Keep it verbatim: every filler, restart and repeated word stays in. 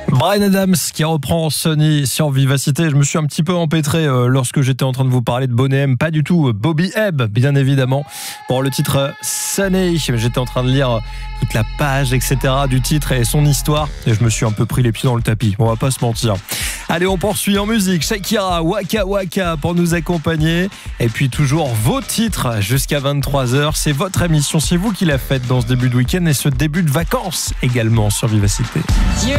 Bryan Adams qui reprend Sunny sur Vivacité. Je me suis un petit peu empêtré euh, lorsque j'étais en train de vous parler de Boney M. Pas du tout, Bobby Hebb, bien évidemment, pour le titre euh, Sunny. J'étais en train de lire euh, toute la page, et cetera du titre et son histoire. Et je me suis un peu pris les pieds dans le tapis. On va pas se mentir. Allez, on poursuit en musique. Shakira, Waka Waka pour nous accompagner. Et puis toujours vos titres jusqu'à vingt-trois heures. C'est votre émission. C'est vous qui la faites dans ce début de week-end et ce début de vacances également sur Vivacité. Dieu.